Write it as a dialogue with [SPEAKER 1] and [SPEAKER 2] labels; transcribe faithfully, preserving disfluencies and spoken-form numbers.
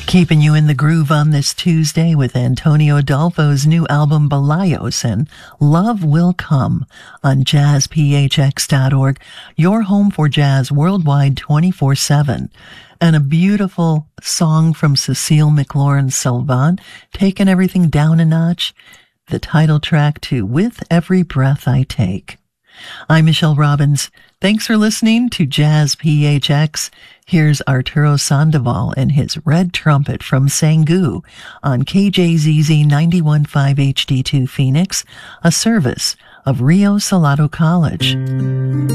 [SPEAKER 1] Keeping you in the groove on this Tuesday with Antonio Adolfo's new album Balayos and Love Will Come on jazz p h x dot org, your home for jazz worldwide twenty-four seven. And a beautiful song from Cecile McLaurin-Salvant, taking everything down a notch, the title track to With Every Breath I Take. I'm Michelle Robbins. Thanks for listening to Jazz P H X. Here's Arturo Sandoval and his Red Trumpet from Sangu on K J Z Z ninety-one point five H D two Phoenix, a service of Rio Salado College.